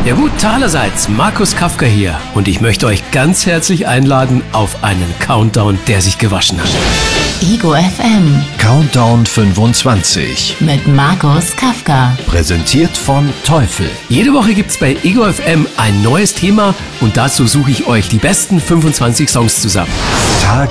Ja gut, allerseits, Markus Kafka hier und ich möchte euch ganz herzlich einladen auf einen Countdown, der sich gewaschen hat. Ego FM Countdown 25. mit Markus Kafka. Präsentiert von Teufel. Jede Woche gibt's bei Ego FM ein neues Thema und dazu suche ich euch die besten 25 Songs zusammen.